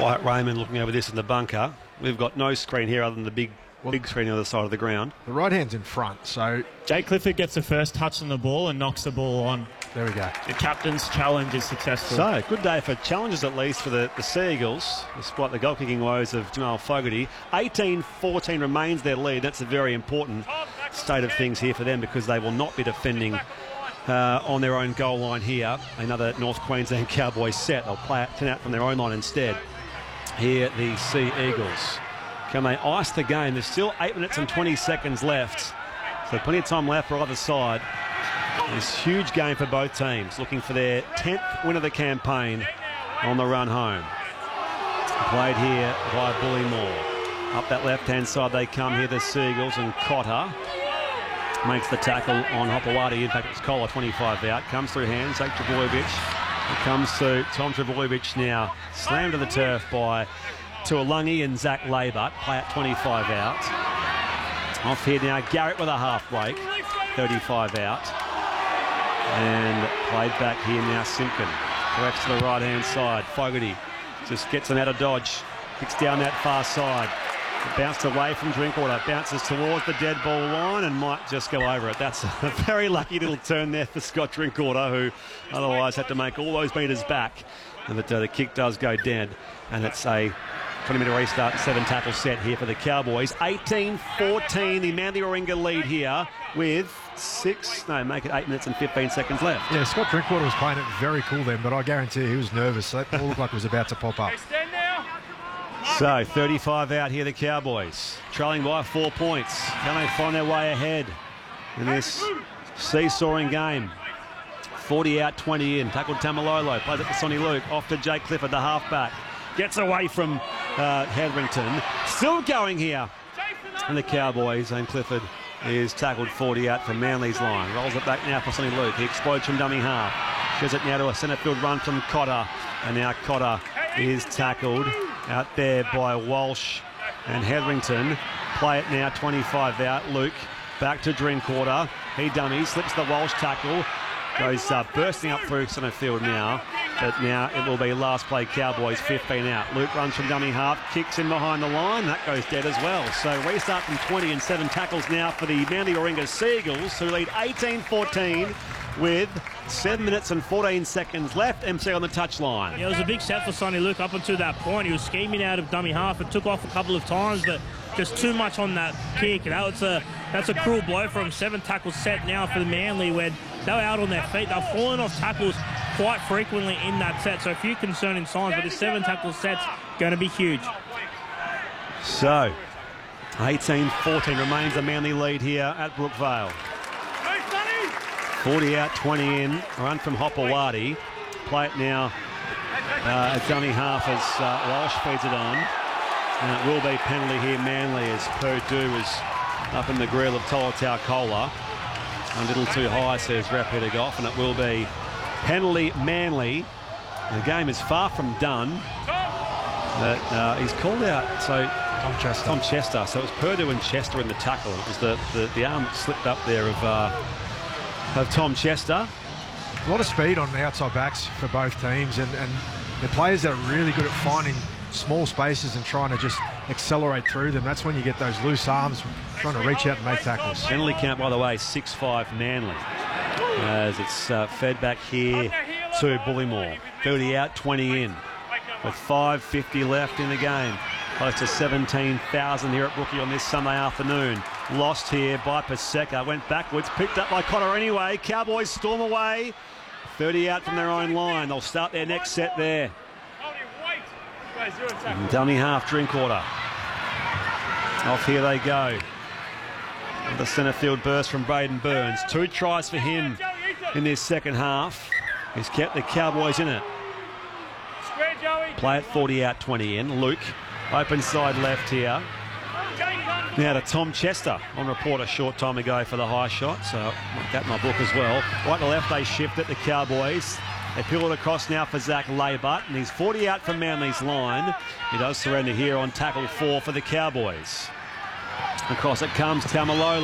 Wyatt Raymond looking over this in the bunker. We've got no screen here other than the big screen on the other side of the ground. The right hand's in front, so... Jake Clifford gets the first touch on the ball and knocks the ball on. There we go. The captain's challenge is successful. So, good day for challenges at least for the Sea Eagles, despite the goal-kicking woes of Jamal Fogarty. 18-14 remains their lead. That's a very important state of things here for them because they will not be defending on their own goal line here. Another North Queensland Cowboys set. They'll play it 10 out from their own line instead. Here, the Sea Eagles. Can they ice the game? There's still 8 minutes and 20 seconds left. So plenty of time left for either side. This huge game for both teams, looking for their 10th win of the campaign on the run home. Played here by Bullymore. Up that left-hand side they come here, the Sea Eagles, and Cotter makes the tackle on Hopewadi. In fact, it's Kohler, 25 out. Comes through hands, Zach Trebojevic. It comes to Tom Trebojevic now. Slammed to the turf by Tuolungi and Zach Laybut. Play at 25 out. Off here now, Garrett with a half break. 35 out. And played back here now, Simpkin. Corrects to the right-hand side. Fogarty just gets them out of dodge. Kicks down that far side. It bounced away from Drinkwater. Bounces towards the dead ball line and might just go over it. That's a very lucky little turn there for Scott Drinkwater, who otherwise had to make all those metres back. And the kick does go dead. And it's a 20-metre restart, 7 tackle set here for the Cowboys. 18-14, the Manly Warringah lead here with 8 minutes and 15 seconds left. Yeah, Scott Drinkwater was playing it very cool then, but I guarantee he was nervous. That ball looked like it was about to pop up. So, 35 out here, the Cowboys. Trailing by 4 points. Can they find their way ahead in this seesawing game? 40 out, 20 in. Tackled Tamalolo. Plays it to Sonny Luke. Off to Jake Clifford, the halfback. Gets away from Hetherington. Still going here. And the Cowboys, and Clifford is tackled 40 out from Manly's line. Rolls it back now for Sonny Luke. He explodes from dummy half. Gives it now to a centre field run from Cotter. And now Cotter is tackled out there by Walsh and Hetherington. Play it now, 25 out. Luke back to Drinkwater. He dummies, slips the Walsh tackle. Goes bursting up through centre field now. But now it will be last play Cowboys, 15 out. Luke runs from dummy half, kicks in behind the line. That goes dead as well. So restart from 20 and 7 tackles now for the Manly Warringah Sea Eagles, who lead 18-14 with 7 minutes and 14 seconds left. MC on the touchline. Yeah, it was a big set for Sonny Luke up until that point. He was scheming out of dummy half. It took off a couple of times, but just too much on that kick. That's a cruel blow from 7 tackles set now for the Manly when they were out on their feet. They're falling off tackles quite frequently in that set. So a few concerning signs, but the 7 tackle set's going to be huge. So 18-14 remains the Manly lead here at Brookvale. 40 out, 20 in. Run from Hopewadi. Play it now at dummy half as Walsh feeds it on. And it will be penalty here, Manly, as Purdue is up in the grill of Tolotau Kohler. A little too high, says ref Peter Goff, and it will be penalty Manly. The game is far from done. But he's called out, so Tom Chester. So it was Purdue and Chester in the tackle. It was the arm that slipped up there of Tom Chester. A lot of speed on the outside backs for both teams, and the players that are really good at finding small spaces and trying to just accelerate through them. That's when you get those loose arms trying to reach out and make tackles. Penalty count, by the way, 6-5 Manly. As it's fed back here to Bullymore. 30 out, 20 in. With 5:50 left in the game. Close to 17,000 here at Brookie on this Sunday afternoon. Lost here by Paseka. Went backwards, picked up by Cotter anyway. Cowboys storm away. 30 out from their own line. They'll start their next set there. And dummy half, Drinkwater. Off here they go. The centre field burst from Braden Burns. 2 tries for him in this second half. He's kept the Cowboys in it. Play it 40 out, 20 in. Luke, open side left here. Now to Tom Chester on report a short time ago for the high shot. So I'll that in my book as well. Right to left they shift it, the Cowboys. They peel it across now for Zach Laybut, and he's 40 out from Manly's line. He does surrender here on tackle 4 for the Cowboys. Across it comes Tamalolo.